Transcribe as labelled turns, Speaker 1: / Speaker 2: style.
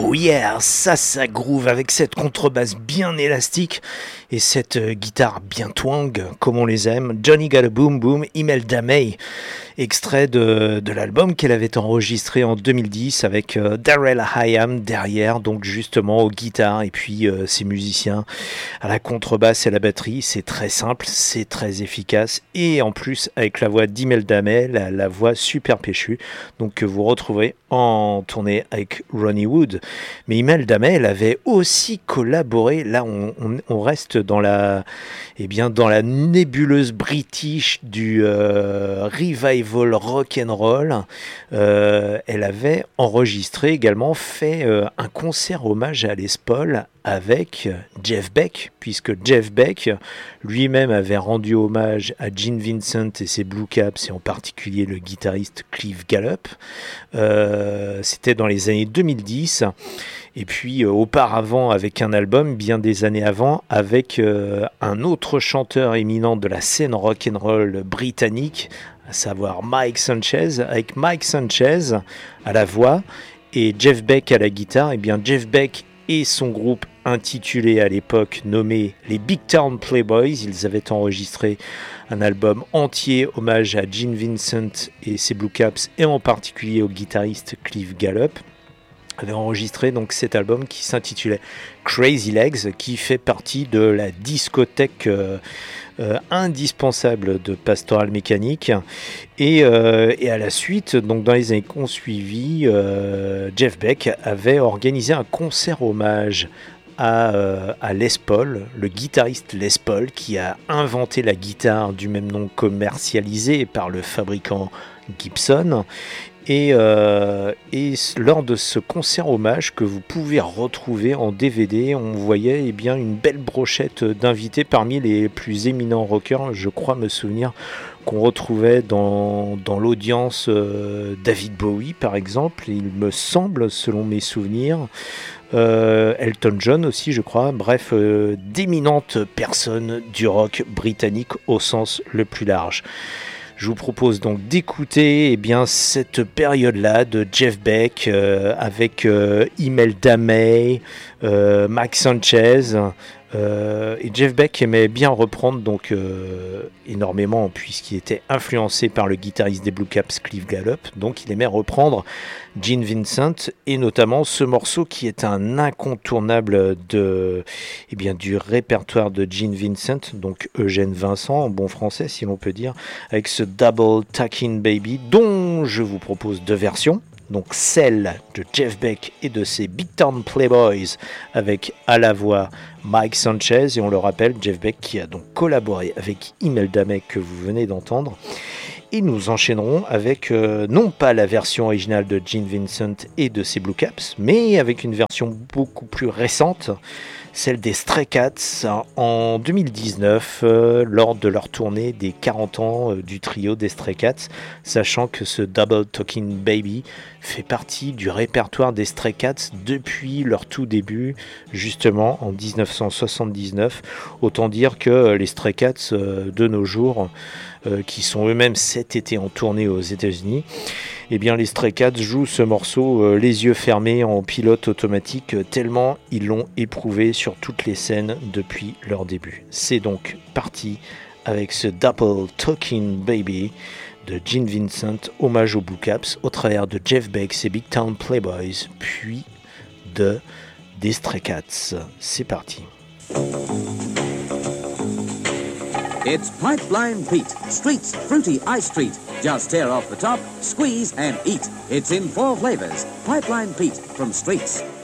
Speaker 1: Oh yeah, ça groove avec cette contrebasse bien élastique et cette guitare bien twang comme on les aime. Johnny Got a Boom Boom, Imelda May, extrait de l'album qu'elle avait enregistré en 2010 avec Darrell Hyam derrière, donc justement aux guitares et puis ses musiciens à la contrebasse et à la batterie. C'est très simple, c'est très efficace et en plus avec la voix d'Imelda May, la voix super péchue, donc que vous retrouverez en tournée avec Ronnie Wood. Mais Imelda May, elle avait aussi collaboré, là on reste dans la nébuleuse british du revival rock'n'roll. Elle avait enregistré également, fait un concert hommage à Les Paul avec Jeff Beck, puisque Jeff Beck lui-même avait rendu hommage à Gene Vincent et ses Blue Caps, et en particulier le guitariste Cliff Gallup. C'était dans les années 2010. Et puis auparavant avec un album bien des années avant avec un autre chanteur éminent de la scène rock'n'roll britannique, à savoir Mike Sanchez, avec Mike Sanchez à la voix et Jeff Beck à la guitare. Et bien Jeff Beck et son groupe intitulé à l'époque nommé les Big Town Playboys, ils avaient enregistré un album entier hommage à Gene Vincent et ses Blue Caps et en particulier au guitariste Cliff Gallup. Avait enregistré donc cet album qui s'intitulait Crazy Legs, qui fait partie de la discothèque indispensable de Pastoral Mécanique. Et à la suite, donc dans les années qui ont suivi, Jeff Beck avait organisé un concert hommage à Les Paul, le guitariste Les Paul, qui a inventé la guitare du même nom commercialisée par le fabricant Gibson. Et lors de ce concert hommage que vous pouvez retrouver en DVD, on voyait bien une belle brochette d'invités parmi les plus éminents rockers. Je crois me souvenir qu'on retrouvait dans l'audience David Bowie par exemple, il me semble selon mes souvenirs, Elton John aussi je crois, bref, d'éminentes personnes du rock britannique au sens le plus large. Je vous propose donc d'écouter cette période-là de Jeff Beck avec Imelda May, Mike Sanchez. Et Jeff Beck aimait bien reprendre donc énormément puisqu'il était influencé par le guitariste des Blue Caps Cliff Gallup, donc il aimait reprendre Gene Vincent et notamment ce morceau qui est un incontournable du répertoire de Gene Vincent, donc Eugène Vincent en bon français si l'on peut dire, avec ce Double Tuckin' Baby dont je vous propose deux versions. Donc celle de Jeff Beck et de ses Big Town Playboys avec à la voix Mike Sanchez, et on le rappelle, Jeff Beck qui a donc collaboré avec Imelda May que vous venez d'entendre. Et nous enchaînerons avec non pas la version originale de Gene Vincent et de ses Blue Caps, mais avec une version beaucoup plus récente, celle des Stray Cats en 2019 lors de leur tournée des 40 ans du trio des Stray Cats, sachant que ce Double Talking Baby fait partie du répertoire des Stray Cats depuis leur tout début, justement en 1979. Autant dire que les Stray Cats de nos jours, qui sont eux-mêmes cet été en tournée aux États-Unis, eh bien les Stray Cats jouent ce morceau les yeux fermés en pilote automatique tellement ils l'ont éprouvé sur toutes les scènes depuis leur début. C'est donc parti avec ce Double Talking Baby de Gene Vincent, hommage aux Blue Caps au travers de Jeff Beck, ses Big Town Playboys, puis des Stray Cats. C'est parti.
Speaker 2: It's Pipeline Pete, Street's fruity ice treat. Just tear off the top, squeeze and eat. It's in 4 flavors. Pipeline Pete from Street's.